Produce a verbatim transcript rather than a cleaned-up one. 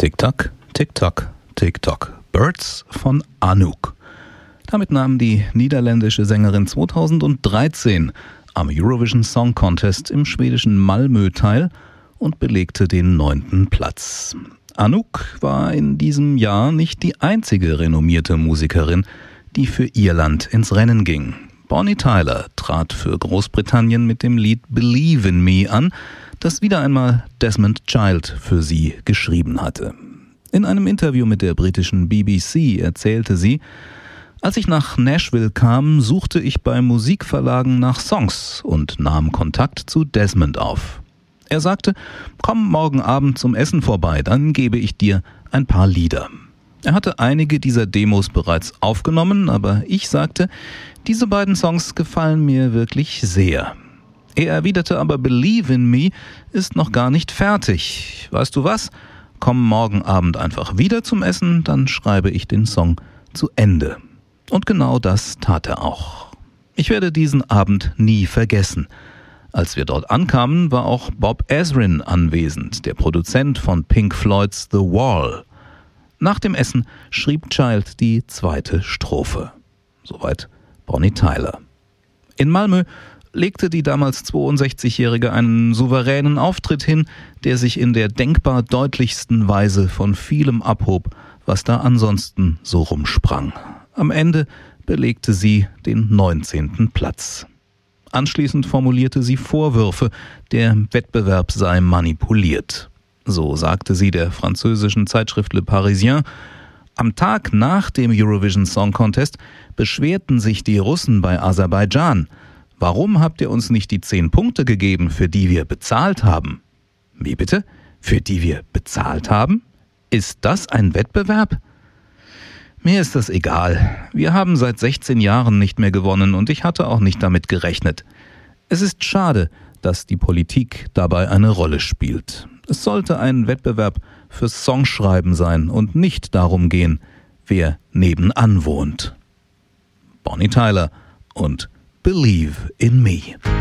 Tick-Tack, Tick-Tack, Tick-Tock. Birds von Anouk. Damit nahm die niederländische Sängerin zweitausenddreizehn am Eurovision Song Contest im schwedischen Malmö teil und belegte den neunten Platz. Anouk war in diesem Jahr nicht die einzige renommierte Musikerin, die für ihr Land ins Rennen ging. Bonnie Tyler trat für Großbritannien mit dem Lied Believe in Me an, das wieder einmal Desmond Child für sie geschrieben hatte. In einem Interview mit der britischen B B C erzählte sie: Als ich nach Nashville kam, suchte ich bei Musikverlagen nach Songs und nahm Kontakt zu Desmond auf. Er sagte: Komm morgen Abend zum Essen vorbei, dann gebe ich dir ein paar Lieder. Er hatte einige dieser Demos bereits aufgenommen, aber ich sagte, diese beiden Songs gefallen mir wirklich sehr. Er erwiderte aber, Believe in Me ist noch gar nicht fertig. Weißt du was? Komm morgen Abend einfach wieder zum Essen, dann schreibe ich den Song zu Ende. Und genau das tat er auch. Ich werde diesen Abend nie vergessen. Als wir dort ankamen, war auch Bob Ezrin anwesend, der Produzent von Pink Floyds The Wall. Nach dem Essen schrieb Child die zweite Strophe. Soweit Bonnie Tyler. In Malmö legte die damals zweiundsechzigjährige einen souveränen Auftritt hin, der sich in der denkbar deutlichsten Weise von vielem abhob, was da ansonsten so rumsprang. Am Ende belegte sie den neunzehnten Platz. Anschließend formulierte sie Vorwürfe, der Wettbewerb sei manipuliert. So sagte sie der französischen Zeitschrift Le Parisien: Am Tag nach dem Eurovision Song Contest beschwerten sich die Russen bei Aserbaidschan. Warum habt ihr uns nicht die zehn Punkte gegeben, für die wir bezahlt haben? Wie bitte? Für die wir bezahlt haben? Ist das ein Wettbewerb? Mir ist das egal. Wir haben seit sechzehn Jahren nicht mehr gewonnen und ich hatte auch nicht damit gerechnet. Es ist schade, dass die Politik dabei eine Rolle spielt. Es sollte ein Wettbewerb fürs Songschreiben sein und nicht darum gehen, wer nebenan wohnt. Bonnie Tyler und Believe in Me.